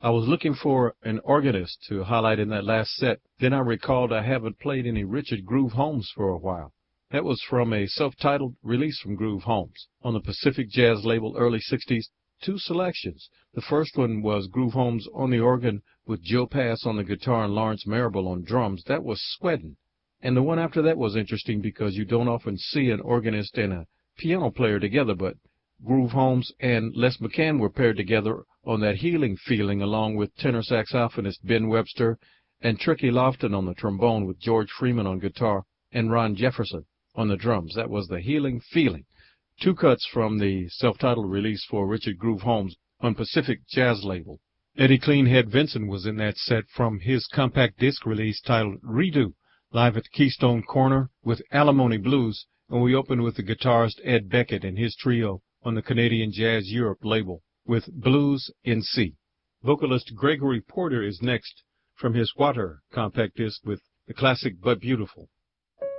I was looking for an organist to highlight in that last set. Then I recalled I haven't played any Richard Groove Holmes for a while. That was from a self-titled release from Groove Holmes on the Pacific Jazz label, early 60s. Two selections. The first one was Groove Holmes on the organ with Joe Pass on the guitar and Lawrence Marable on drums. That was Sweatin'. And the one after that was interesting because you don't often see an organist and a piano player together, but Groove Holmes and Les McCann were paired together on that Healing Feeling, along with tenor saxophonist Ben Webster and Tricky Lofton on the trombone, with George Freeman on guitar and Ron Jefferson on the drums. That was the Healing Feeling. Two cuts from the self-titled release for Richard Groove Holmes on Pacific Jazz label. Eddie Cleanhead Vinson was in that set from his compact disc release titled Redo, live at the Keystone Corner with Alimony Blues, and we opened with the guitarist Ed Beckett and his trio on the Canadian Jazz Europe label with Blues in C. Vocalist Gregory Porter is next from his Water compact disc with the classic But Beautiful.